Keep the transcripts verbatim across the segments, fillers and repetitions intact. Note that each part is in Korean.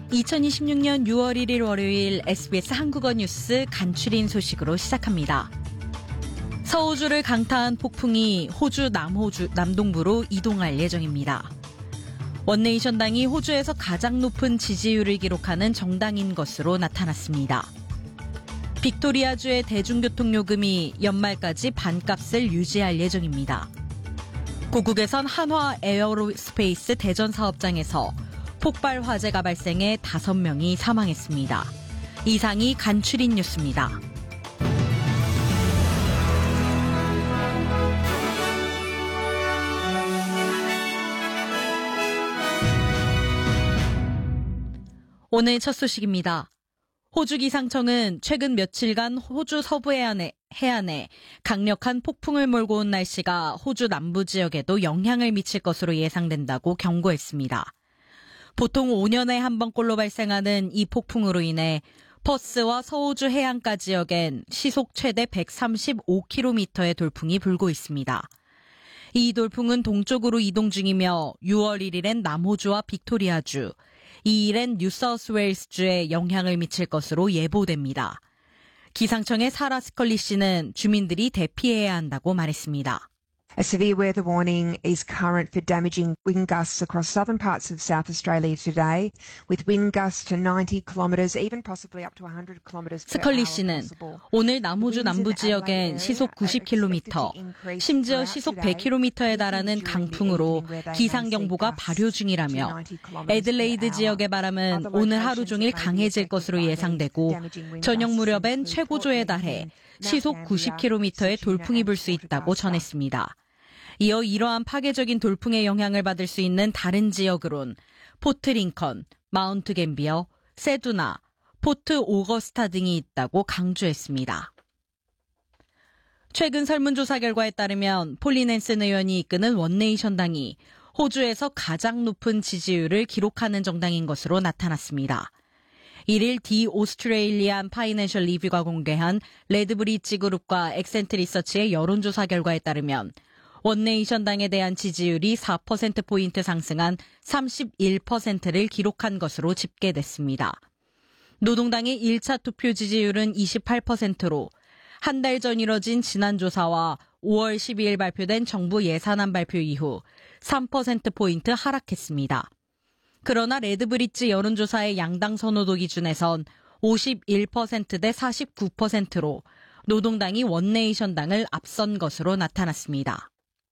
이천이십육 년 유월 일일 월요일 에스비에스 한국어 뉴스 간추린 소식으로 시작합니다. 서호주를 강타한 폭풍이 호주 남호주, 남동부로 이동할 예정입니다. 원네이션당이 호주에서 가장 높은 지지율을 기록하는 정당인 것으로 나타났습니다. 빅토리아주의 대중교통요금이 연말까지 반값을 유지할 예정입니다. 고국에선 한화 에어로스페이스 대전 사업장에서 폭발 화재가 발생해 다섯 명이 사망했습니다. 이상이 간추린 뉴스입니다. 오늘 첫 소식입니다. 호주 기상청은 최근 며칠간 호주 서부 해안에, 해안에 강력한 폭풍을 몰고 온 날씨가 호주 남부 지역에도 영향을 미칠 것으로 예상된다고 경고했습니다. 보통 오 년에 한 번꼴로 발생하는 이 폭풍으로 인해 퍼스와 서호주 해안가 지역엔 시속 최대 백삼십오 킬로미터의 돌풍이 불고 있습니다. 이 돌풍은 동쪽으로 이동 중이며 유월 일일엔 남호주와 빅토리아주, 이일엔 뉴사우스웨일스주에 영향을 미칠 것으로 예보됩니다. 기상청의 사라 스컬리 씨는 주민들이 대피해야 한다고 말했습니다. A severe weather warning is current for damaging wind gusts across southern parts of South Australia today, with wind gusts to ninety kilometres, even possibly up to one hundred kilometres per hour. 스컬리 씨는 오늘 남호주 남부 지역엔 시속 구십 킬로미터, 심지어 시속 백 킬로미터에 달하는 강풍으로 기상경보가 발효 중이라며 애들레이드 지역의 바람은 오늘 하루 종일 강해질 것으로 예상되고 저녁 무렵엔 최고조에 달해 시속 구십 킬로미터의 돌풍이 불 수 있다고 전했습니다. 이어 이러한 파괴적인 돌풍의 영향을 받을 수 있는 다른 지역으론 포트 링컨, 마운트 갬비어, 세두나, 포트 오거스타 등이 있다고 강조했습니다. 최근 설문조사 결과에 따르면 폴린 앤슨 의원이 이끄는 원네이션당이 호주에서 가장 높은 지지율을 기록하는 정당인 것으로 나타났습니다. 일일 디 오스트레일리안 파이낸셜 리뷰가 공개한 레드브리지 그룹과 엑센트 리서치의 여론조사 결과에 따르면 원네이션당에 대한 지지율이 사 퍼센트포인트 상승한 삼십일 퍼센트를 기록한 것으로 집계됐습니다. 노동당의 일 차 투표 지지율은 이십팔 퍼센트로 한 달 전 이뤄진 지난 조사와 오월 십이일 발표된 정부 예산안 발표 이후 삼 퍼센트포인트 하락했습니다. 그러나 레드브리지 여론조사의 양당 선호도 기준에선 오십일 퍼센트 대 사십구 퍼센트로 노동당이 원네이션당을 앞선 것으로 나타났습니다.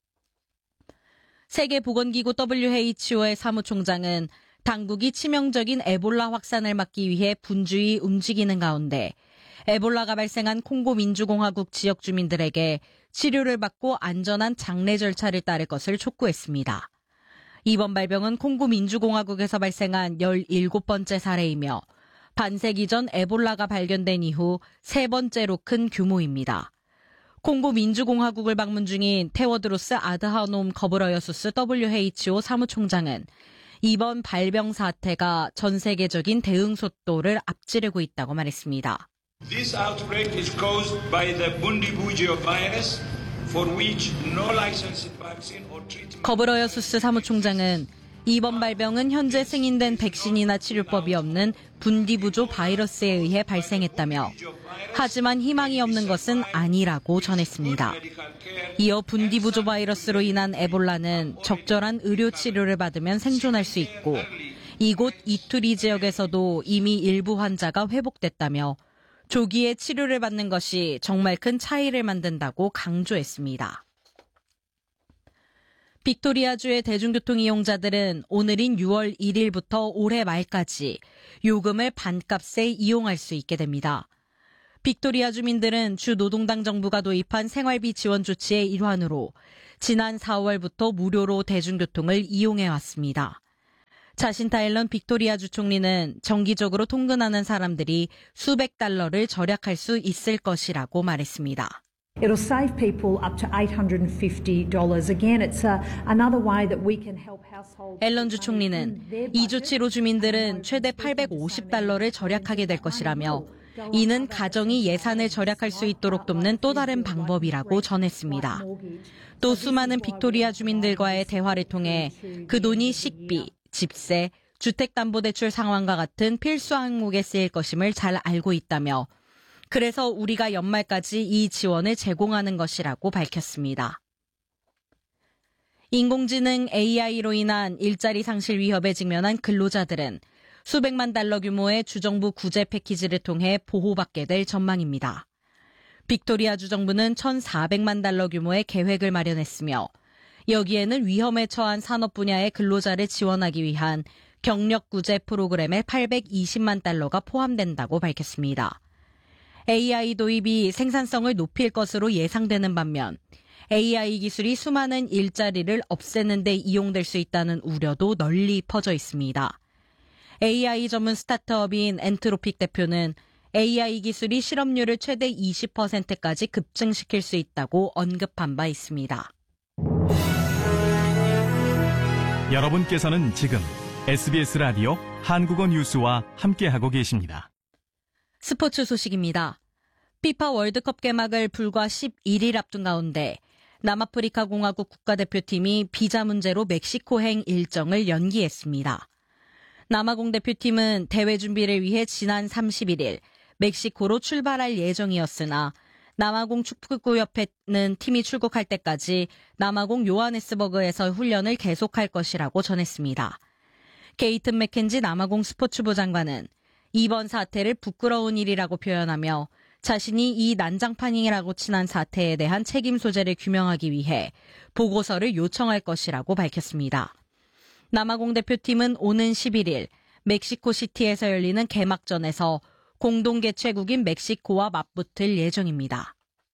세계보건기구 더블유에이치오의 사무총장은 당국이 치명적인 에볼라 확산을 막기 위해 분주히 움직이는 가운데 에볼라가 발생한 콩고 민주공화국 지역 주민들에게 치료를 받고 안전한 장례 절차를 따를 것을 촉구했습니다. 이번 발병은 콩고 민주공화국에서 발생한 열일곱 번째 사례이며 반세기 전 에볼라가 발견된 이후 세 번째로 큰 규모입니다. 콩고 민주공화국을 방문 중인 테워드로스 아드하놈 거브러여수스 더블유에이치오 사무총장은 이번 발병 사태가 전 세계적인 대응 속도를 앞지르고 있다고 말했습니다. This outbreak is caused by the Bundibugyo virus, for which no licensed vaccine or treatment. 거브러여수스 사무총장은 이번 발병은 현재 승인된 백신이나 치료법이 없는 분디부조 바이러스에 의해 발생했다며 하지만 희망이 없는 것은 아니라고 전했습니다. 이어 분디부조 바이러스로 인한 에볼라는 적절한 의료 치료를 받으면 생존할 수 있고 이곳 이투리 지역에서도 이미 일부 환자가 회복됐다며 조기에 치료를 받는 것이 정말 큰 차이를 만든다고 강조했습니다. 빅토리아주의 대중교통 이용자들은 오늘인 유월 일일부터 올해 말까지 요금을 반값에 이용할 수 있게 됩니다. 빅토리아 주민들은 주 노동당 정부가 도입한 생활비 지원 조치의 일환으로 지난 사월부터 무료로 대중교통을 이용해왔습니다. 자신타 앨런 빅토리아주 총리는 정기적으로 통근하는 사람들이 수백 달러를 절약할 수 있을 것이라고 말했습니다. It'll save people up to eight hundred fifty dollars. Again, it's a, another way that we can help households. 앨런 주 총리는 이 조치로 주민들은 최대 팔백오십 달러를 절약하게 될 것이라며 이는 가정이 예산을 절약할 수 있도록 돕는 또 다른 방법이라고 전했습니다. 또 수많은 빅토리아 주민들과의 대화를 통해 그 돈이 식비, 집세, 주택담보대출 상환과 같은 필수 항목에 쓰일 것임을 잘 알고 있다며 그래서 우리가 연말까지 이 지원을 제공하는 것이라고 밝혔습니다. 인공지능 에이아이로 인한 일자리 상실 위협에 직면한 근로자들은 수백만 달러 규모의 주정부 구제 패키지를 통해 보호받게 될 전망입니다. 빅토리아 주정부는 천사백만 달러 규모의 계획을 마련했으며 여기에는 위험에 처한 산업 분야의 근로자를 지원하기 위한 경력 구제 프로그램에 팔백이십만 달러가 포함된다고 밝혔습니다. 에이아이 도입이 생산성을 높일 것으로 예상되는 반면 에이아이 기술이 수많은 일자리를 없애는 데 이용될 수 있다는 우려도 널리 퍼져 있습니다. 에이아이 전문 스타트업인 엔트로픽 대표는 에이아이 기술이 실업률을 최대 이십 퍼센트까지 급증시킬 수 있다고 언급한 바 있습니다. 여러분께서는 지금 에스비에스 라디오 한국어 뉴스와 함께하고 계십니다. 스포츠 소식입니다. 피파 월드컵 개막을 불과 십일 일 앞둔 가운데 남아프리카 공화국 국가대표팀이 비자 문제로 멕시코행 일정을 연기했습니다. 남아공 대표팀은 대회 준비를 위해 지난 삼십일 일 멕시코로 출발할 예정이었으나 남아공 축구협회는 팀이 출국할 때까지 남아공 요하네스버그에서 훈련을 계속할 것이라고 전했습니다. 케이튼 맥켄지 남아공 스포츠부 장관은 이번 사태를 부끄러운 일이라고 표현하며 자신이 이 난장판이라고 친한 사태에 대한 책임 소재를 규명하기 위해 보고서를 요청할 것이라고 밝혔습니다. 남아공 대표팀은 오는 십일 일 멕시코시티에서 열리는 개막전에서 공동 개최국인 멕시코와 맞붙을 예정입니다.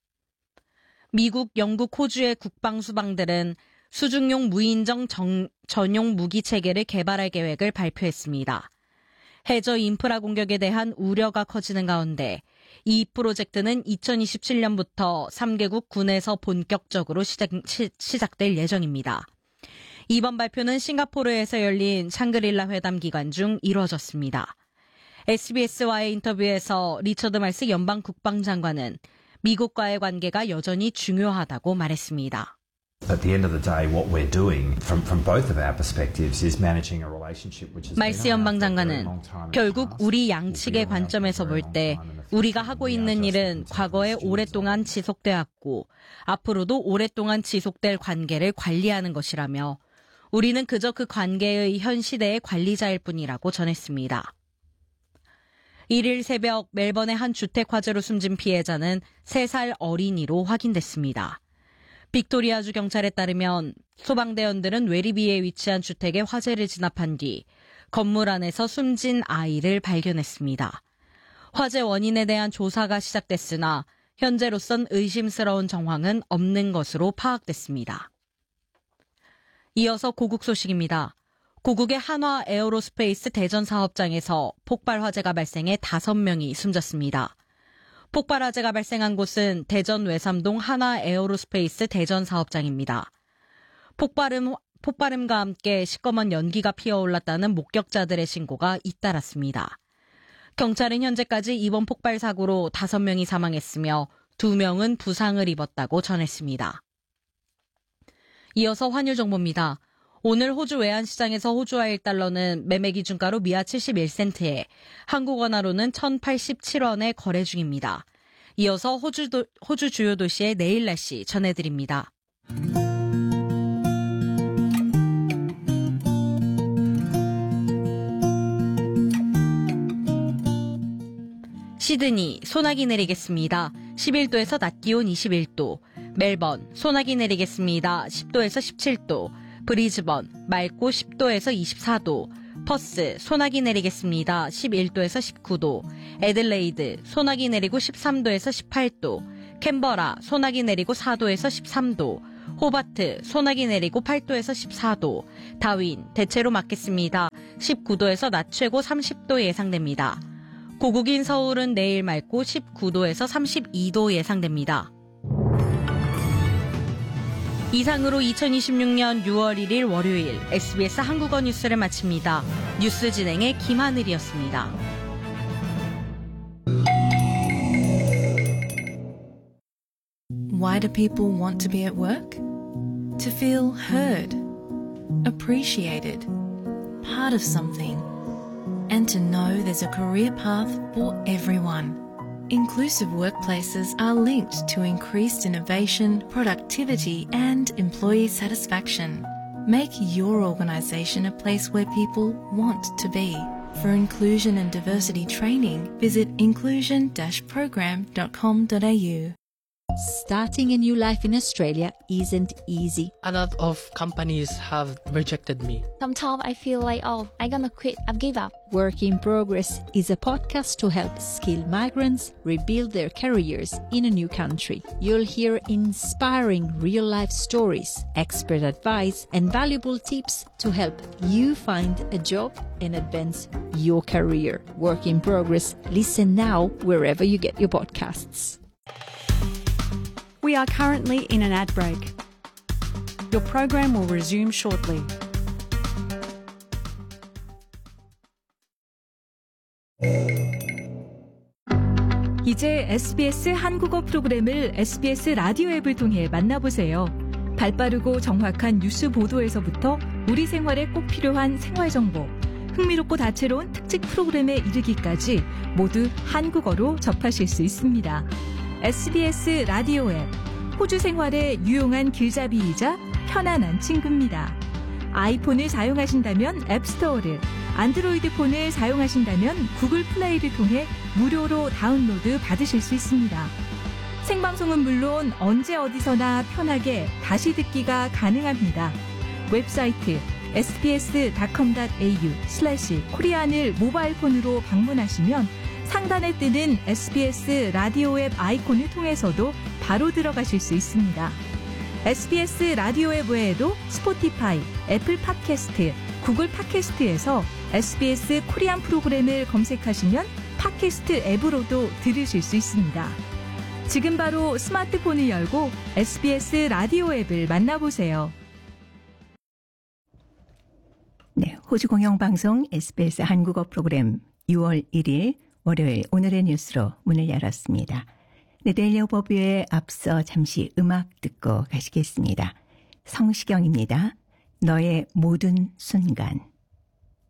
미국, 영국, 호주의 국방수방들은 수중용 무인정 정, 전용 무기 체계를 개발할 계획을 발표했습니다. 해저 인프라 공격에 대한 우려가 커지는 가운데 이 프로젝트는 이천이십칠 년부터 삼 개국 군에서 본격적으로 시작, 시, 시작될 예정입니다. 이번 발표는 싱가포르에서 열린 샹그릴라 회담 기간 중 이루어졌습니다. 에스비에스와의 인터뷰에서 리처드 말스 연방 국방장관은 미국과의 관계가 여전히 중요하다고 말했습니다. At the end of the day, what we're doing from, from both of our perspectives is managing a relationship which has 말스 연방 장관은 결국 우리 양측의 관점에서 볼 때 우리가 하고 있는 일은 과거에 오랫동안 지속되었고 앞으로도 오랫동안 지속될 관계를 관리하는 것이라며 우리는 그저 그 관계의 현 시대의 관리자일 뿐이라고 전했습니다. 일 일 새벽 멜번의 한 주택 화재로 숨진 피해자는 세 살 어린이로 확인됐습니다. 빅토리아주 경찰에 따르면 소방대원들은 웨리비에 위치한 주택에 화재를 진압한 뒤 건물 안에서 숨진 아이를 발견했습니다. 화재 원인에 대한 조사가 시작됐으나 현재로선 의심스러운 정황은 없는 것으로 파악됐습니다. 이어서 고국 소식입니다. 고국의 한화 에어로스페이스 대전 사업장에서 폭발 화재가 발생해 다섯 명이 숨졌습니다. 폭발 화재가 발생한 곳은 대전 외삼동 한화 에어로스페이스 대전 사업장입니다. 폭발음, 폭발음과 함께 시꺼먼 연기가 피어올랐다는 목격자들의 신고가 잇따랐습니다. 경찰은 현재까지 이번 폭발 사고로 다섯 명이 사망했으며 두 명은 부상을 입었다고 전했습니다. 이어서 환율 정보입니다. 오늘 호주 외환시장에서 호주화 일 달러는 매매 기준가로 미아 칠십일 센트에 한국 원화로는 천팔십칠 원에 거래 중입니다. 이어서 호주, 도, 호주 주요 도시의 내일 날씨 전해드립니다. 시드니 소나기 내리겠습니다. 십일 도에서 낮 기온 이십일 도, 멜번 소나기 내리겠습니다. 십 도에서 십칠 도, 브리즈번 맑고 십 도에서 이십사 도, 퍼스 소나기 내리겠습니다. 십일 도에서 십구 도, 애들레이드 소나기 내리고 십삼 도에서 십팔 도, 캔버라 소나기 내리고 사 도에서 십삼 도, 호바트 소나기 내리고 팔 도에서 십사 도, 다윈 대체로 맑겠습니다. 십구 도에서 낮 최고 삼십 도 예상됩니다. 고국인 서울은 내일 맑고 십구 도에서 삼십이 도 예상됩니다. 이상으로 이천이십육 년 유월 일 일 월요일 에스비에스 한국어 뉴스를 마칩니다. 뉴스 진행의 김하늘이었습니다. Why do people want to be at work? To feel heard, appreciated, part of something, and to know there's a career path for everyone. Inclusive workplaces are linked to increased innovation, productivity, and employee satisfaction. Make your organisation a place where people want to be. For inclusion and diversity training, visit inclusion dash program dot com dot a u. Starting a new life in Australia isn't easy. A lot of companies have rejected me. Sometimes I feel like, oh, I'm gonna quit, I've give up. Work in Progress is a podcast to help skilled migrants rebuild their careers in a new country. You'll hear inspiring real-life stories, expert advice, and valuable tips to help you find a job and advance your career. Work in Progress. Listen now wherever you get your podcasts. We are currently in an ad break. Your program will resume shortly. 이제 에스비에스 한국어 프로그램을 에스비에스 라디오 앱을 통해 만나보세요. 발빠르고 정확한 뉴스 보도에서부터 우리 생활에 꼭 필요한 생활 정보, 흥미롭고 다채로운 특집 프로그램에 이르기까지 모두 한국어로 접하실 수 있습니다. 에스비에스 라디오 앱, 호주 생활에 유용한 길잡이이자 편안한 친구입니다. 아이폰을 사용하신다면 앱스토어를, 안드로이드 폰을 사용하신다면 구글 플레이를 통해 무료로 다운로드 받으실 수 있습니다. 생방송은 물론 언제 어디서나 편하게 다시 듣기가 가능합니다. 웹사이트 에스비에스 닷컴 닷 에이유 슬래시 코리안을 모바일 폰으로 방문하시면 상단에 뜨는 에스비에스 라디오 앱 아이콘을 통해서도 바로 들어가실 수 있습니다. 에스비에스 라디오 앱 외에도 스포티파이, 애플 팟캐스트, 구글 팟캐스트에서 에스비에스 코리안 프로그램을 검색하시면 팟캐스트 앱으로도 들으실 수 있습니다. 지금 바로 스마트폰을 열고 에스비에스 라디오 앱을 만나보세요. 네, 호주 공영방송 에스비에스 한국어 프로그램 유월 일일 월요일 오늘의 뉴스로 문을 열었습니다. 네, 데일리 오버뷰에 앞서 잠시 음악 듣고 가시겠습니다. 성시경입니다. 너의 모든 순간.